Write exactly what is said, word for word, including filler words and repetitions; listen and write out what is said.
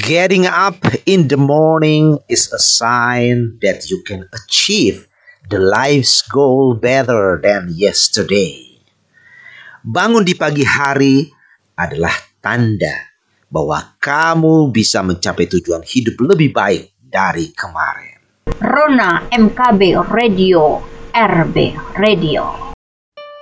Getting up in the morning is a sign that you can achieve the life's goal better than yesterday. Bangun di pagi hari adalah tanda bahwa kamu bisa mencapai tujuan hidup lebih baik dari kemarin. Rona M K B Radio, R B Radio.